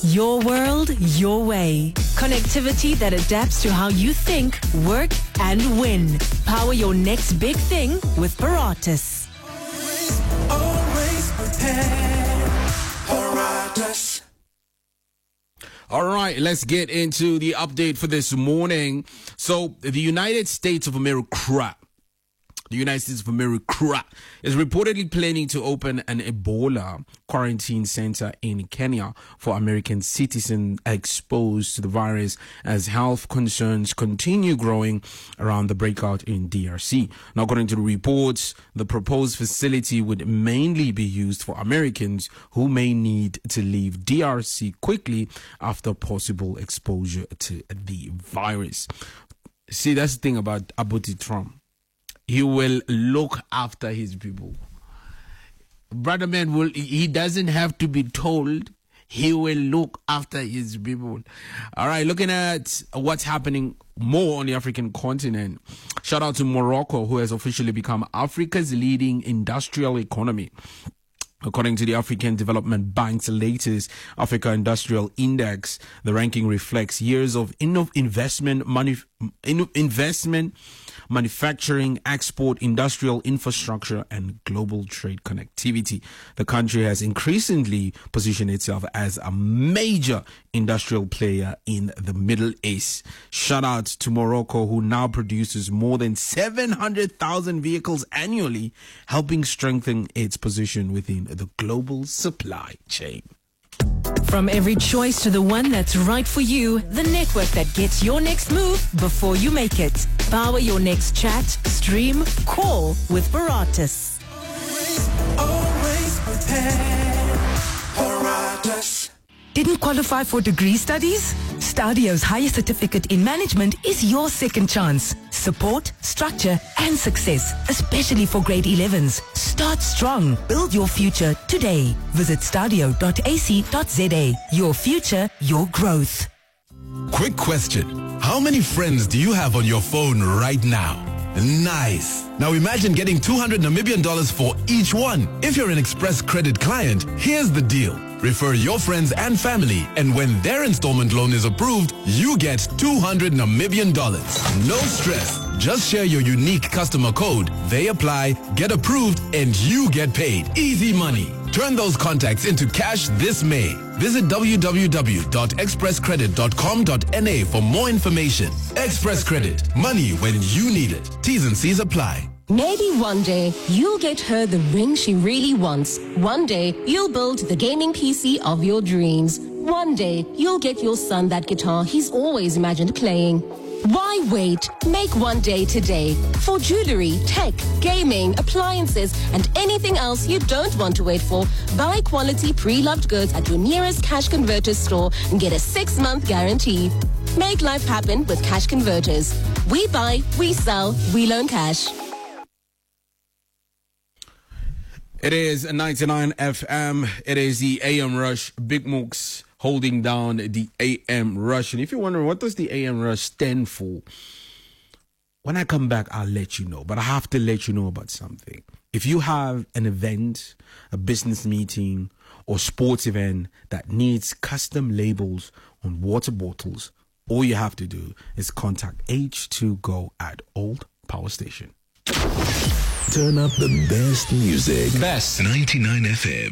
Your world, your way. Connectivity that adapts to how you think, work, and win. Power your next big thing with Paratus. Always prepared. Paratus. All right, let's get into the update for this morning. So, the United States of America is reportedly planning to open an Ebola quarantine center in Kenya for American citizens exposed to the virus as health concerns continue growing around the breakout in DRC. Now, according to the reports, the proposed facility would mainly be used for Americans who may need to leave DRC quickly after possible exposure to the virus. See, that's the thing about Abuti Trump. He will look after his people. Brother man, he doesn't have to be told. He will look after his people. All right, looking at what's happening more on the African continent. Shout out to Morocco, who has officially become Africa's leading industrial economy. According to the African Development Bank's latest Africa Industrial Index, the ranking reflects years of investment, manufacturing, export, industrial infrastructure, and global trade connectivity. The country has increasingly positioned itself as a major industrial player in the Middle East. Shout out to Morocco, who now produces more than 700,000 vehicles annually, helping strengthen its position within the global supply chain. From every choice to the one that's right for you, the network that gets your next move before you make it. Power your next chat, stream, call with Paratus. Always prepared. Paratus. Didn't qualify for degree studies? Stadio's higher certificate in management is your second chance. Support, structure, and success, especially for grade 11s. Start strong. Build your future today. Visit stadio.ac.za. Your future, your growth. Quick question. How many friends do you have on your phone right now? Nice. Now imagine getting 200 Namibian dollars for each one. If you're an Express Credit client, here's the deal. Refer your friends and family, and when their installment loan is approved, you get 200 Namibian dollars. No stress. Just share your unique customer code. They apply, get approved, and you get paid. Easy money. Turn those contacts into cash this May. Visit www.expresscredit.com.na for more information. Express Credit. Money when you need it. T's and C's apply. Maybe one day you'll get her the ring she really wants. One day you'll build the gaming PC of your dreams. One day you'll get your son that guitar he's always imagined playing. Why wait? Make one day today. For jewelry, tech, gaming, appliances, and anything else you don't want to wait for, buy quality pre-loved goods at your nearest Cash Converters store and get a 6-month guarantee. Make life happen with Cash Converters. We buy, we sell, we loan cash. It is 99 FM. It is the AM Rush. Big Mooks holding down the AM Rush. And if you're wondering, what does the AM Rush stand for? When I come back, I'll let you know. But I have to let you know about something. If you have an event, a business meeting, or sports event that needs custom labels on water bottles, all you have to do is contact H2Go at Old Power Station. Turn up the best music. Best 99 FM.